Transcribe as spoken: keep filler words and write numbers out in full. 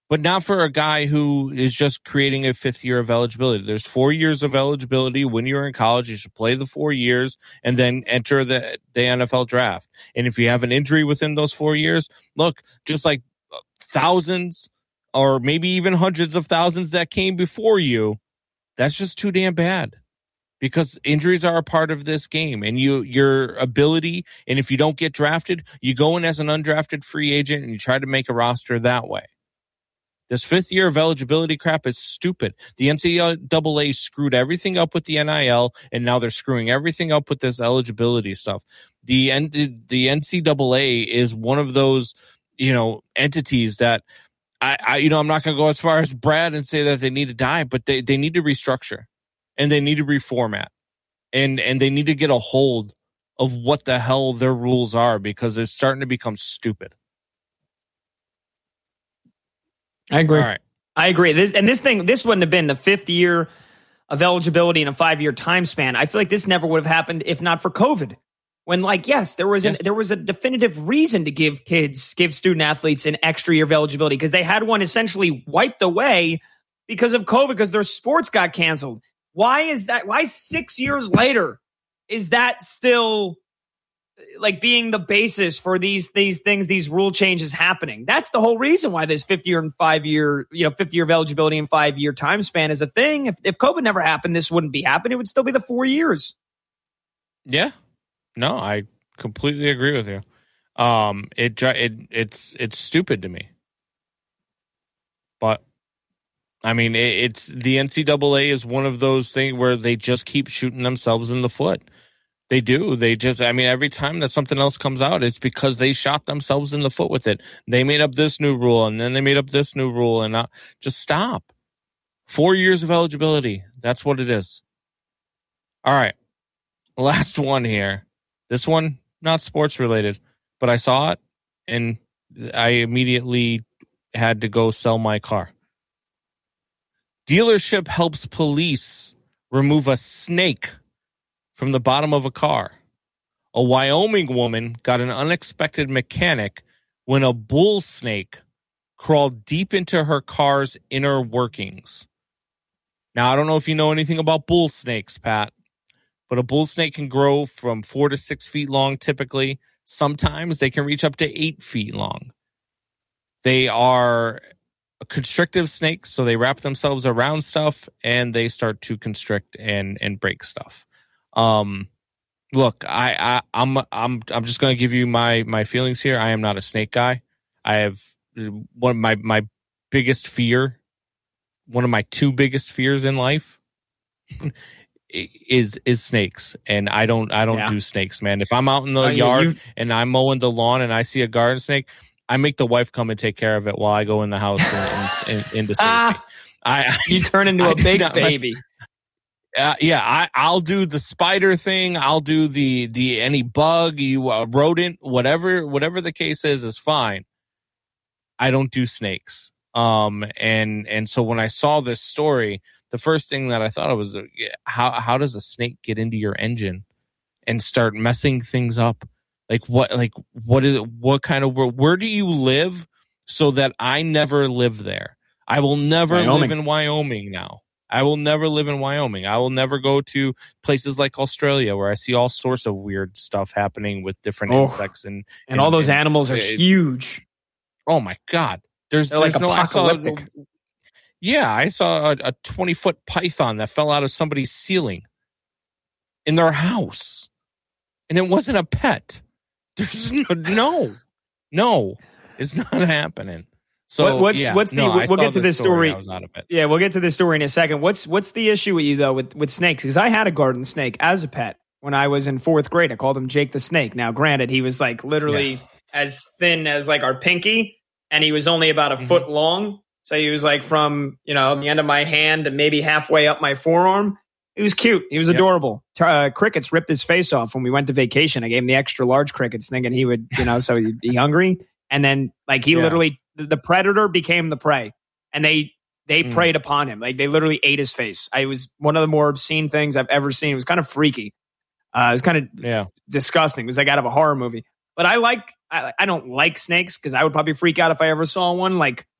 but not for a guy who is just creating a fifth year of eligibility. There's four years of eligibility. When you're in college, you should play the four years and then enter the, the N F L draft. And if you have an injury within those four years, look, just like thousands or maybe even hundreds of thousands that came before you, that's just too damn bad. Because injuries are a part of this game, and you your ability, and if you don't get drafted, you go in as an undrafted free agent and you try to make a roster that way. This fifth year of eligibility crap is stupid. The N C double A screwed everything up with the N I L, and now they're screwing everything up with this eligibility stuff. The the N C double A is one of those, you know, entities that I, I you know, I'm not going to go as far as Brad and say that they need to die, but they, they need to restructure. And they need to reformat, and and they need to get a hold of what the hell their rules are, because it's starting to become stupid. I agree. All right. I agree. This and this thing, this wouldn't have been the fifth year of eligibility in a five-year time span. I feel like this never would have happened if not for COVID. When, like, yes, there was an, yes. there was a definitive reason to give kids, give student athletes an extra year of eligibility, because they had one essentially wiped away because of COVID, because their sports got canceled. Why is that? Why six years later is that still like being the basis for these these things, these rule changes happening? That's the whole reason why this fifth year and five year, you know, fifth year of eligibility and five year time span is a thing. If if COVID never happened, this wouldn't be happening. It would still be the four years. Yeah, no, I completely agree with you. Um, it it it's it's stupid to me, but. I mean, it's the N C double A is one of those things where they just keep shooting themselves in the foot. They do. They just, I mean, every time that something else comes out, it's because they shot themselves in the foot with it. They made up this new rule, and then they made up this new rule, and not, just stop. Four years of eligibility. That's what it is. All right. Last one here. This one, not sports related, but I saw it, and I immediately had to go sell my car. Dealership helps police remove a snake from the bottom of a car. A Wyoming woman got an unexpected mechanic when a bull snake crawled deep into her car's inner workings. Now, I don't know if you know anything about bull snakes, Pat, but a bull snake can grow from four to six feet long typically. Sometimes they can reach up to eight feet long. They are constrictive snakes, so they wrap themselves around stuff and they start to constrict and and break stuff. Um, look, I, I I'm I'm I'm just going to give you my my feelings here. I am not a snake guy. I have one of my my biggest fear, one of my two biggest fears in life is is snakes, and I don't I don't yeah. do snakes, man. If I'm out in the oh, yard you, and I'm mowing the lawn and I see a garden snake, I make the wife come and take care of it while I go in the house and, and, and into safety. Ah, I, you turn into I, a big not, baby. Uh, yeah, I, I'll do the spider thing. I'll do the the any bug, you uh, rodent, whatever whatever the case is, is fine. I don't do snakes. Um, and and so when I saw this story, the first thing that I thought of was, uh, how how does a snake get into your engine and start messing things up? Like what? Like what is? What kind of world? Where do you live so that I never live there? I will never Wyoming. live in Wyoming now. I will never live in Wyoming. I will never go to places like Australia where I see all sorts of weird stuff happening with different oh. insects and, and and all those and, animals are it, huge. Oh my God! There's, They're there's like no. apocalyptic. I saw, yeah, I saw a twenty foot python that fell out of somebody's ceiling in their house, and it wasn't a pet. There's no, no, no, it's not happening. So what, what's yeah, what's the no, we'll get to this story. story. I was out of it. Yeah, we'll get to this story in a second. What's what's the issue with you though with with snakes? Because I had a garden snake as a pet when I was in fourth grade. I called him Jake the Snake. Now, granted, he was like literally yeah. as thin as like our pinky, and he was only about a mm-hmm. foot long. So he was like from you know the end of my hand to maybe halfway up my forearm. He was cute. He was yep. adorable. Uh, crickets ripped his face off when we went to vacation. I gave him the extra large crickets, thinking he would, you know, so he'd be hungry. And then, like, he yeah. literally, the predator became the prey, and they they mm. preyed upon him. Like, they literally ate his face. I, it was one of the more obscene things I've ever seen. It was kind of freaky. Uh, it was kind of yeah. disgusting. It was like out of a horror movie. But I like, I, I don't like snakes because I would probably freak out if I ever saw one. Like,